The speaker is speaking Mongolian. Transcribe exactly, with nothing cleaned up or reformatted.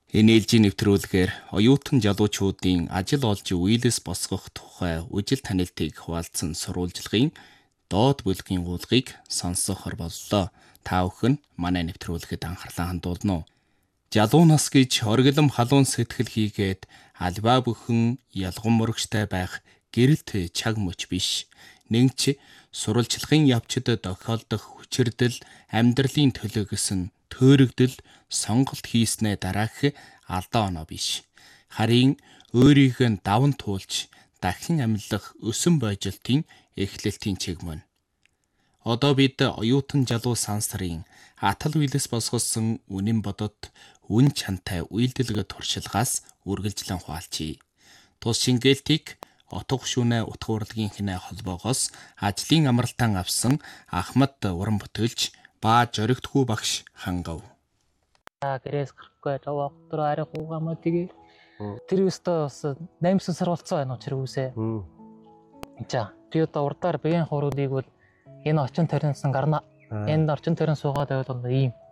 Энэ ээлжийн нэвтрүүлгээр оюутан залуучуудын ажил олж үеэлээс босгох тухай үжил танилтыг хуваалцсан сурвалжлагын доод бүлгийн уулгыг сонсохор боллоо. Та бүхэн манай нэвтрүүлгэд анхаарлаа хандуулна уу? Залуу нас гэж оргилом халуун сэтгэл хийгээд альва бүхэн ялган мөрөгчтэй байх гэрэлт чаг мөч биш. Нэгч сурвалжлагын явцад тохиолдох хүчирдэл, амьдралын төлөө гэсэн төөрөгдөл сонголт хийснээ дараах алдаа оноо биш. Харин өөрийгөө даван туулж дахин амьлах өсөн бойжилтын эхлэлтийн чиг мөн. Одоо бид оюутан залуу сансрын атал үеэс босгосон үнэн бодот үн чантай үйлдэлгээ туршилгаас үргэлжлэн хуваалцъя. Тус шингээлтийг Отго шүнэ утга урлагийн хинэ холбоогоос ажлын амралтан авсан Ахмад уран бүтээлч ба зоригтгүй багш хангав. Аа гэрээс гарахгүй яваа өдөр арай хуугамаа тэгээ. Тэр өстөө бас наймсан сар болцсон байна уу чиргүүсээ. За би одоо урдаар биеийн хуруудыг бол энэ орчин тойроноос гарна. Энэ орчин тойрон суугаад байвал ийм